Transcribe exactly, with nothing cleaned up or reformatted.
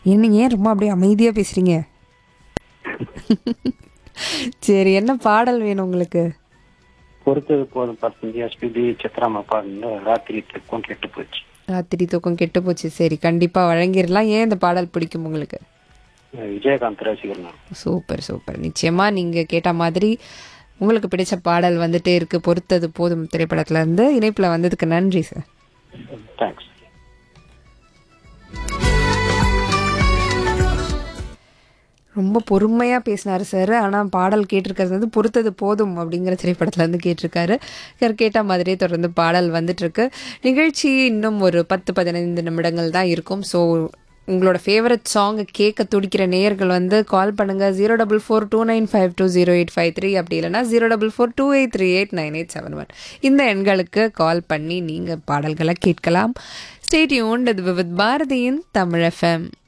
என்னங்க ஏன் ரொம்ப அப்படியே அமைதியாக பேசுகிறீங்க? சரி, என்ன பாடல் வேணும் உங்களுக்கு? பொறுத்தது போதும் படத்துல எஸ்பிபி சித்ராமா பாடுங்க ராத்திரி தூக்கம் கெட்டு போச்சு. ராத்திரி தூக்கம் கெட்டு போச்சு. சரி, கண்டிப்பாக வழங்கிடலாம். ஏன் இந்த பாடல் பிடிக்கும் உங்களுக்கு? விஜயகாந்த் ரசிகர் நான். Super super. நிச்சயமாக நீங்கள் கேட்ட மாதிரி உங்களுக்கு பிடிச்ச பாடல் வந்துட்டே இருக்கு. பொறுத்தது போதும் திரைப்படத்துல இருந்து. இணைப்பில் வந்ததுக்கு நன்றி சார். தேங்க்ஸ். ரொம்ப பொறுமையாக பேசினார் சார். ஆனால் பாடல் கேட்டிருக்கிறது வந்து பொறுத்தது போதும் அப்படிங்கிற திரைப்படத்துலேருந்து கேட்டிருக்காரு. சார் கேட்ட மாதிரியே தொடர்ந்து பாடல் வந்துட்டுருக்கு. நிகழ்ச்சி இன்னும் ஒரு பத்து பதினைந்து நிமிடங்கள் தான் இருக்கும். ஸோ உங்களோட ஃபேவரட் சாங்கை கேட்க துடிக்கிற நேயர்கள் வந்து கால் பண்ணுங்கள். Zero double four two nine five two zero eight five three அப்படி இல்லைனா zero double four two eight three eight nine eight seven one இந்த எண்களுக்கு கால் பண்ணி நீங்கள் பாடல்களை கேட்கலாம். Stay tuned. இது வித் பாரதியின் தமிழ் எஃப்எம்.